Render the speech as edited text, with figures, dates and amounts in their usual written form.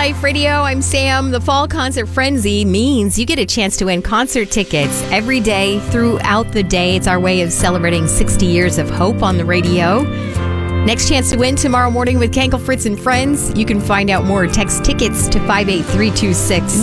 Life Radio. I'm Sam. The Fall Concert Frenzy means you get a chance to win concert tickets every day throughout the day. It's our way of celebrating 60 years of hope on the radio. Next chance to win tomorrow morning with Kankel, Fritz, and Friends. You can find out more. Text tickets to 58326.